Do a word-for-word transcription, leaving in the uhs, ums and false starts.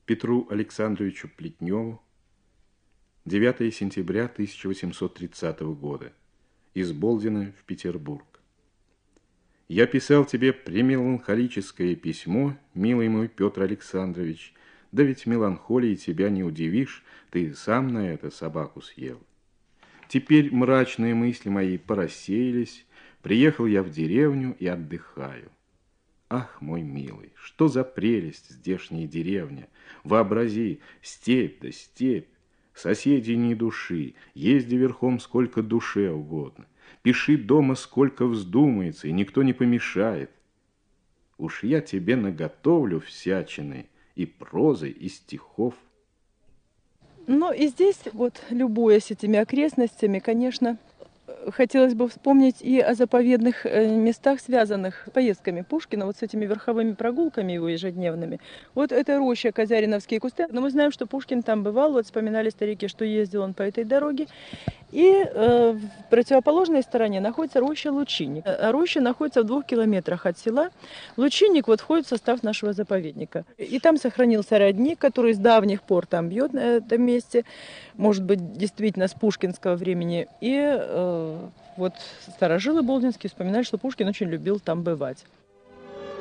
Петру Александровичу Плетневу девятое сентября тысяча восемьсот тридцатого года. Из Болдина в Петербург. Я писал тебе премеланхолическое письмо, милый мой Петр Александрович, да ведь меланхолией тебя не удивишь, ты сам на это собаку съел. Теперь мрачные мысли мои порассеялись, приехал я в деревню и отдыхаю. Ах, мой милый, что за прелесть здешняя деревня! Вообрази, степь да степь, соседей ни души, езди верхом сколько душе угодно, пиши дома сколько вздумается, и никто не помешает. Уж я тебе наготовлю всячины и прозы, и стихов. Ну и здесь, вот, любуясь этими окрестностями, конечно, хотелось бы вспомнить и о заповедных местах, связанных с поездками Пушкина, вот с этими верховыми прогулками его ежедневными. Вот это роща Козяриновские кусты. Но мы знаем, что Пушкин там бывал, вот вспоминали старики, что ездил он по этой дороге. И э, в противоположной стороне находится роща Лучинник. Роща находится в двух километрах от села. Лучинник вот входит в состав нашего заповедника. И там сохранился родник, который с давних пор там бьет на этом месте. Может быть, действительно с пушкинского времени. И э, вот старожилы болдинские вспоминали, что Пушкин очень любил там бывать.